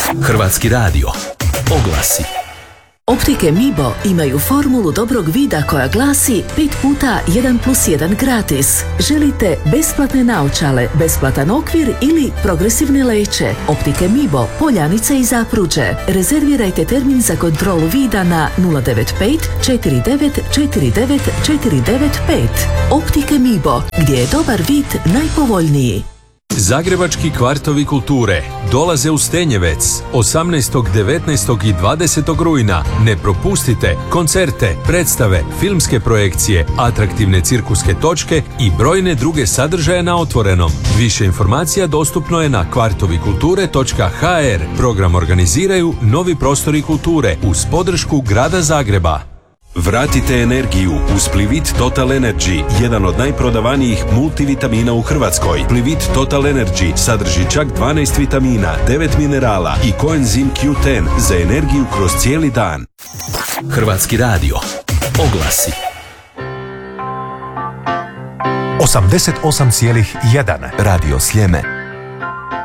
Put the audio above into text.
Hrvatski radio. Oglasi. Optike Mibo imaju formulu dobrog vida koja glasi 5 puta 1+1 gratis. Želite besplatne naočale, besplatan okvir ili progresivne leće? Optike Mibo, Poljanica i Zapruđe. Rezervirajte termin za kontrolu vida na 095 49 49 495. Optike Mibo, gdje je dobar vid najpovoljniji. Zagrebački kvartovi kulture dolaze u Stenjevec 18., 19. i 20. rujna. Ne propustite koncerte, predstave, filmske projekcije, atraktivne cirkuske točke i brojne druge sadržaje na otvorenom. Više informacija dostupno je na kvartovikulture.hr. Program organiziraju Novi prostori kulture uz podršku Grada Zagreba. Vratite energiju uz Plivit Total Energy, jedan od najprodavanijih multivitamina u Hrvatskoj. Plivit Total Energy sadrži čak 12 vitamina, 9 minerala i koenzim Q10 za energiju kroz cijeli dan. Hrvatski radio. Oglasi. 88,1 Radio Sljeme.